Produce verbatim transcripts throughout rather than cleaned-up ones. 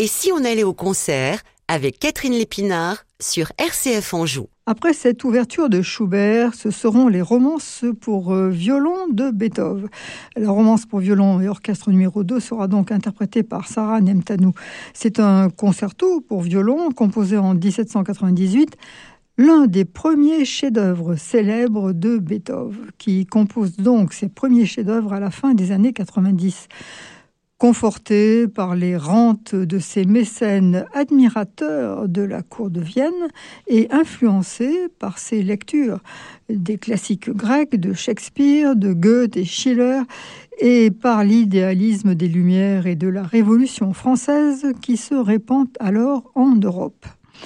Et si on allait au concert avec Catherine Lépinard sur R C F Anjou? Après cette ouverture de Schubert, ce seront les romances pour euh, violon de Beethoven. La romance pour violon et orchestre numéro deux sera donc interprétée par Sarah Nemtanou. C'est un concerto pour violon composé en dix-sept cent quatre-vingt-dix-huit, l'un des premiers chefs-d'œuvre célèbres de Beethoven, qui compose donc ses premiers chefs-d'œuvre à la fin des années quatre-vingt-dix. Conforté par les rentes de ses mécènes admirateurs de la cour de Vienne et influencé par ses lectures des classiques grecs, de Shakespeare, de Goethe et Schiller, et par l'idéalisme des Lumières et de la Révolution française qui se répand alors en Europe.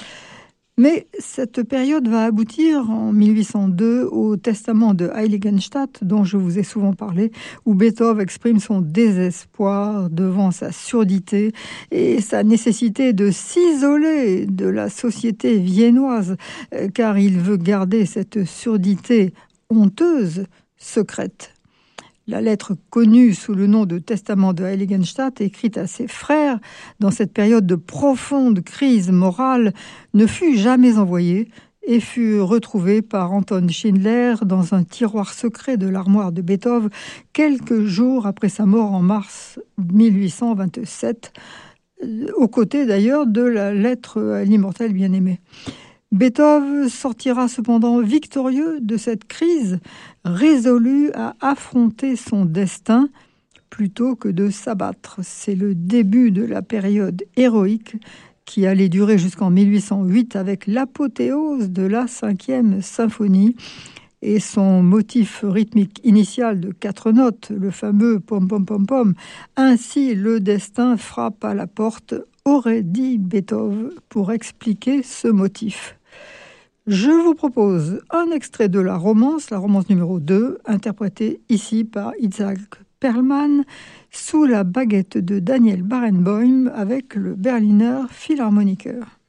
Mais cette période va aboutir en mille huit cent deux au testament de Heiligenstadt, dont je vous ai souvent parlé, où Beethoven exprime son désespoir devant sa surdité et sa nécessité de s'isoler de la société viennoise, car il veut garder cette surdité honteuse secrète. La lettre connue sous le nom de Testament de Heiligenstadt, écrite à ses frères dans cette période de profonde crise morale, ne fut jamais envoyée et fut retrouvée par Anton Schindler dans un tiroir secret de l'armoire de Beethoven quelques jours après sa mort en mars mille huit cent vingt-sept, aux côtés d'ailleurs de la lettre à l'immortel bien-aimé. Beethoven sortira cependant victorieux de cette crise, résolu à affronter son destin plutôt que de s'abattre. C'est le début de la période héroïque qui allait durer jusqu'en mille huit cent huit avec l'apothéose de la cinquième symphonie et son motif rythmique initial de quatre notes, le fameux pom pom pom pom. Ainsi, le destin frappe à la porte, aurait dit Beethoven pour expliquer ce motif. Je vous propose un extrait de la romance, la romance numéro deux, interprétée ici par Itzhak Perlman, sous la baguette de Daniel Barenboim avec le Berliner Philharmoniker.